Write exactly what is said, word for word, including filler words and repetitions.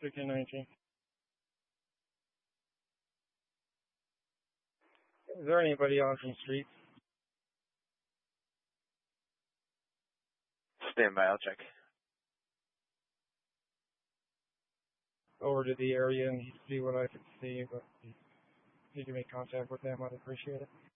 sixteen nineteen. Is there anybody on from street? Stand by, I'll check. Over to the area and see what I can see, but if you can make contact with them, I'd appreciate it.